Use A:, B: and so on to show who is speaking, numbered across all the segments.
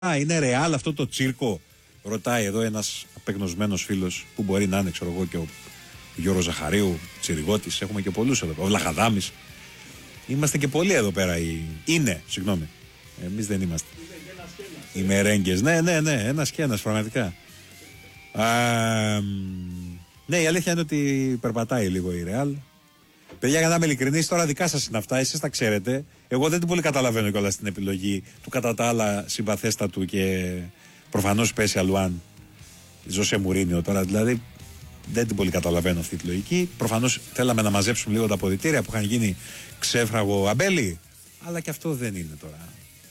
A: Α, είναι ρεάλ αυτό το τσίρκο, ρωτάει εδώ ένας απεγνωσμένος φίλος που μπορεί να είναι, ξέρω εγώ, και ο Γιώργος Ζαχαρίου, Τσιριγώτης, έχουμε και πολλούς εδώ, ο Βλαχαδάμης. Είμαστε και πολλοί εδώ πέρα. Συγγνώμη. Εμείς δεν είμαστε. Οι μερέγγες. Ναι, ένας και ένας, πραγματικά. Ναι, η αλήθεια είναι ότι περπατάει λίγο η Ρεάλ. Παιδιά, για να είμαι ειλικρινής, τώρα δικά σας είναι αυτά, εσείς τα ξέρετε. Εγώ δεν την πολύ καταλαβαίνω κιόλας την επιλογή του κατά τα άλλα συμπαθέστατου και προφανώς special one Ζωσέ Μουρίνιο τώρα. Δηλαδή, δεν την πολύ καταλαβαίνω αυτή τη λογική. Προφανώς θέλαμε να μαζέψουμε λίγο τα αποδυτήρια που είχαν γίνει ξέφραγο αμπέλι. Αλλά και αυτό δεν είναι τώρα.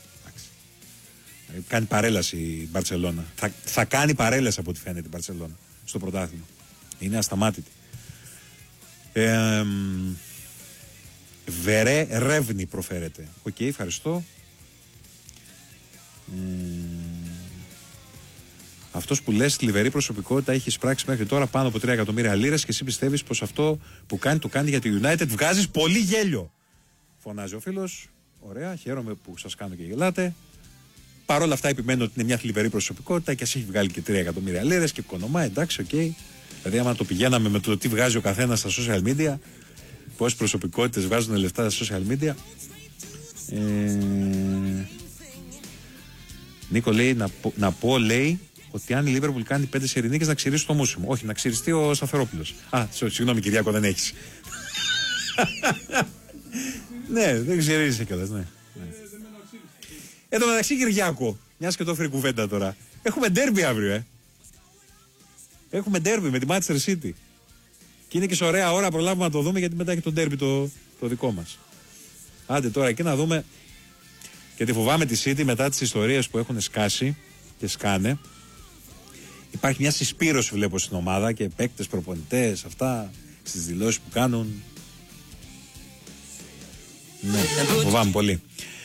A: Κάνει παρέλαση η Μπαρτσελώνα. Θα κάνει παρέλαση από ό,τι φαίνεται η Μπαρτσελώνα στο πρωτάθλημα. Είναι ασταμάτητη. Βερέ Ρεύνη προφέρεται. Οκ, ευχαριστώ. Αυτός που λες θλιβερή προσωπικότητα έχει εισπράξει μέχρι τώρα πάνω από 3 εκατομμύρια λίρες και εσύ πιστεύεις πως αυτό που κάνει το κάνει για τη United? Βγάζεις πολύ γέλιο, φωνάζει ο φίλος. Ωραία, χαίρομαι που σας κάνω και γελάτε. Παρ' όλα αυτά επιμένω ότι είναι μια θλιβερή προσωπικότητα και ας έχει βγάλει και 3 εκατομμύρια λίρες και οικονομά, εντάξει, οκ. Δηλαδή, άμα το πηγαίναμε με το τι βγάζει ο καθένας στα social media, πόσες προσωπικότητες βγάζουν λεφτά στα social media. Νίκο λέει να πω, λέει, ότι αν η Liverpool κάνει 5 σερί νίκες να ξηρίσει το μουσιμο. Όχι, να ξηριστεί ο Σταθερόπουλος. Συγγνώμη Κυριάκο, δεν έχεις. Ναι, δεν ξηρίζεσαι κιόλας, ναι. Εν τω μεταξύ, Κυριάκο, μιας και το έφερε κουβέντα τώρα, έχουμε ντέρμπι αύριο, Έχουμε ντέρμπι με τη Manchester City. Και είναι και σε ωραία ώρα, προλάβουμε να το δούμε, γιατί μετά έχει το ντέρμπι το δικό μας. Άντε τώρα εκεί να δούμε. Γιατί φοβάμαι τη City μετά τις ιστορίες που έχουν σκάσει και σκάνε. Υπάρχει μια συσπήρωση, βλέπω, στην ομάδα και παίκτες, προπονητές, αυτά, στις δηλώσεις που κάνουν. Ναι, φοβάμαι πολύ.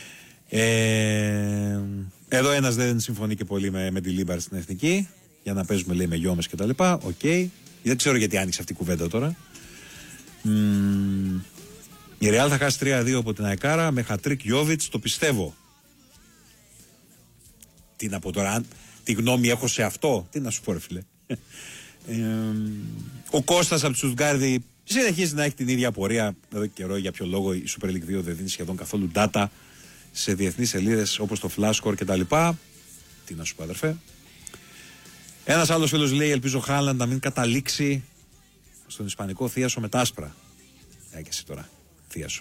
A: Εδώ ένας δεν συμφωνεί και πολύ με τη Λίμπαρ στην εθνική. Για να παίζουμε, λέει, με γιόμες και τα λοιπά. Οκ. Δεν ξέρω γιατί άνοιξε αυτή η κουβέντα τώρα. Η Ρεάλ θα χάσει 3-2 από την Αεκάρα με χατρίκ Γιόβιτς, το πιστεύω. Τι να πω τώρα, τι γνώμη έχω σε αυτό, τι να σου πω, ρε φίλε. Ο Κώστας από τη Στουτγκάρδη συνεχίζει να έχει την ίδια πορεία εδώ και καιρό. Για ποιο λόγο η Super League 2 δεν δίνει σχεδόν καθόλου data σε διεθνείς σελίδες όπως το Flashscore κτλ. Τι να σου πω, αδερφέ. Ένας άλλος φίλος λέει: ελπίζω Χάλαντ να μην καταλήξει στον ισπανικό θίασο με τα άσπρα. Και εσύ τώρα, θίασο.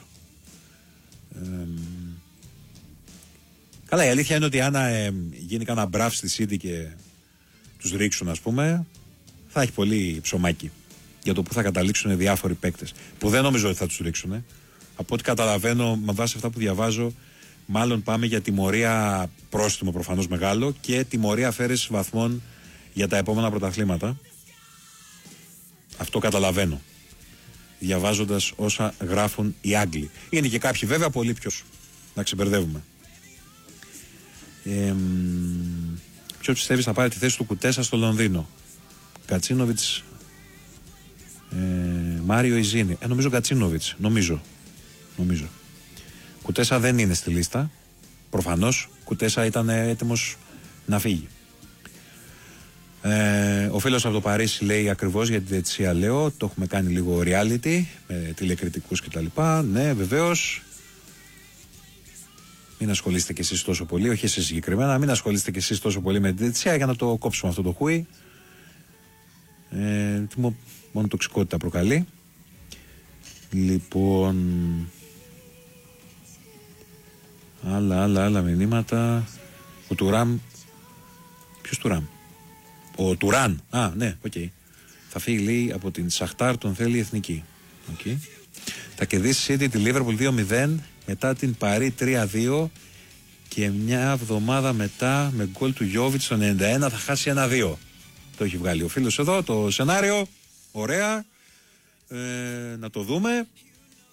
A: Καλά, η αλήθεια είναι ότι αν γίνει κανένα μπραφ στη City και τους ρίξουν, ας πούμε, θα έχει πολύ ψωμάκι για το που θα καταλήξουν διάφοροι παίκτες. Που δεν νομίζω ότι θα τους ρίξουν. Από ό,τι καταλαβαίνω, με βάση αυτά που διαβάζω, μάλλον πάμε για τιμωρία, πρόστιμο προφανώς μεγάλο, και τιμωρία αφαίρεσης βαθμών για τα επόμενα πρωταθλήματα. Αυτό καταλαβαίνω, διαβάζοντας όσα γράφουν οι Άγγλοι. Είναι και κάποιοι βέβαια πολύ πιο, να ξεμπερδεύουμε. Ποιος πιστεύεις θα πάρει τη θέση του Κουτέσα στο Λονδίνο? Κατσίνοβιτς, Μάριο Ιζίνη. Νομίζω Κατσίνοβιτς, νομίζω. Κουτέσα δεν είναι στη λίστα. Προφανώς Κουτέσα ήταν έτοιμος να φύγει. Ο φίλος από το Παρίσι λέει ακριβώς για τη διαιτησία, λέω, το έχουμε κάνει λίγο reality με τηλεκριτικούς κτλ. Ναι, βεβαίως. Μην ασχολείστε κι εσείς τόσο πολύ, όχι εσείς συγκεκριμένα, μην ασχολείστε κι εσείς τόσο πολύ με τη διαιτησία για να το κόψουμε αυτό το χούι. Μόνο τοξικότητα προκαλεί. Λοιπόν, άλλα μηνύματα. Ο Τουράμ. Ποιος Τουράμ? Ο Τουράν. Ναι, οκ. Θα φύγει, λέει, από την Σαχτάρ, τον θέλει η εθνική. Okay. Θα κερδίσει η City τη Liverpool 2-0, μετά την Παρί 3-2 και μια εβδομάδα μετά με γκολ του Γιόβιτς στο 91 θα χάσει 1-2. Το έχει βγάλει ο φίλος εδώ το σενάριο. Ωραία. Να το δούμε.